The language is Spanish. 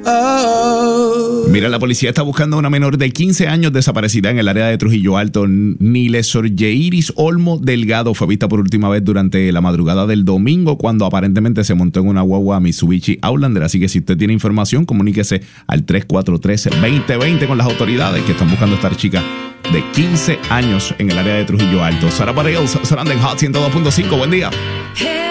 Mira, la policía está buscando a una menor de 15 años desaparecida en el área de Trujillo Alto. Nile Sorgeiris Olmo Delgado fue vista por última vez durante la madrugada del domingo cuando aparentemente se montó en una guagua Mitsubishi Outlander. Así que si usted tiene información, comuníquese al 343-2020 con las autoridades que están buscando a esta chica de 15 años en el área de Trujillo Alto. Sara Bareilles, Surrounding Hot 102.5. Buen día.